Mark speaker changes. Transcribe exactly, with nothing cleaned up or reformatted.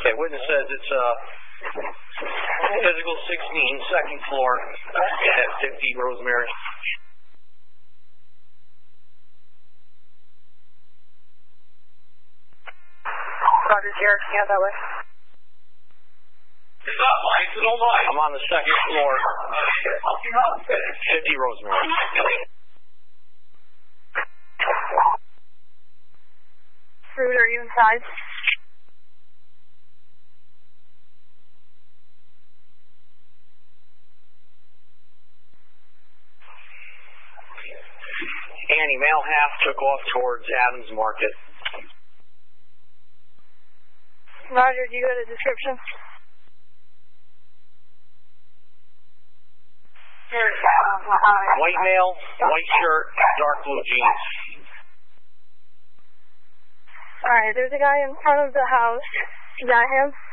Speaker 1: Okay, witness says it's uh, physical sixteen, second floor, at fifty Rosemary.
Speaker 2: Roger, Jared, yeah, that way.
Speaker 3: It's not mine, it's all mine.
Speaker 1: I'm on the second floor, fifty Rosemary.
Speaker 2: Fruit, are you inside?
Speaker 1: Annie, male half took off towards Adams Market.
Speaker 2: Roger, do you got a description?
Speaker 1: White male, white shirt, dark blue jeans.
Speaker 2: Alright, there's a guy in front of the house. Is that him?